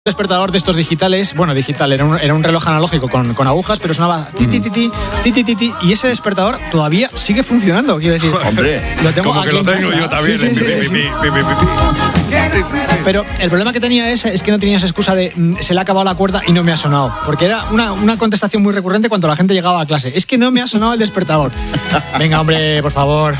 Despertador de estos digitales, bueno, digital, era un reloj analógico con agujas, pero sonaba ti, ti, ti, ti, ti, ti, ti, ti, y ese despertador todavía sigue funcionando, quiero decir. Hombre, lo tengo como aquí que lo en tengo casa. yo también. Sí. Pero el problema que tenía es que no tenía esa excusa de se le ha acabado la cuerda y no me ha sonado, porque era una contestación muy recurrente cuando la gente llegaba a clase. Es que no me ha sonado el despertador. Venga, hombre, por favor.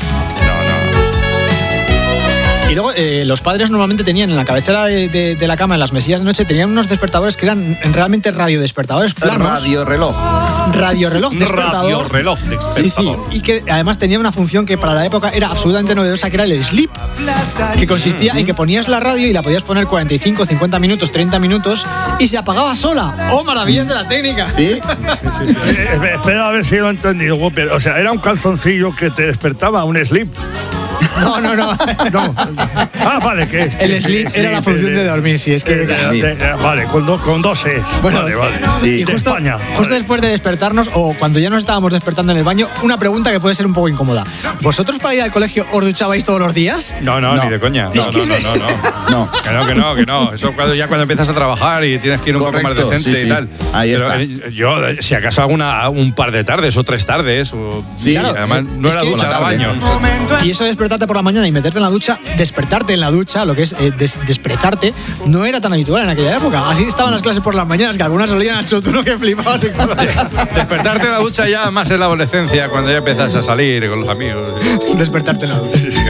Y luego los padres normalmente tenían en la cabecera de la cama, en las mesillas de noche, tenían unos despertadores que eran realmente radiodespertadores planos. Radioreloj despertador. Radioreloj despertador. Sí. Y que además tenía una función que para la época era absolutamente novedosa, que era el sleep, que consistía en que ponías la radio y la podías poner 45, 50 minutos, 30 minutos y se apagaba sola. ¡Oh, maravillas de la técnica! ¿Sí? Espera a ver si lo he entendido, Whopper. O sea, era un calzoncillo que te despertaba, un sleep. No. Ah, vale, que es. El sleep era la función de dormir, sí, es que. Vale, con dos es. Bueno, vale. Sí. Y justo España. después de despertarnos, o cuando ya nos estábamos despertando en el baño, una pregunta que puede ser un poco incómoda. ¿Vosotros para ir al colegio os duchabais todos los días? No, ni de coña. No. Que no. Eso cuando empiezas a trabajar y tienes que ir un poco más decente y tal. Ahí pero está. Yo, si acaso hago un par de tardes o 3 tardes. Sí, claro. Además, no Es era que ducha, era baño. Y eso de despertarte por la mañana y meterte en la ducha, despertarte en la ducha, lo que es desprezarte, no era tan habitual en aquella época. Así estaban las clases por las mañanas, que algunas olían a chotuno que flipabas. Despertarte en la ducha ya más en la adolescencia, cuando ya empiezas a salir con los amigos. Despertarte en la ducha. Sí,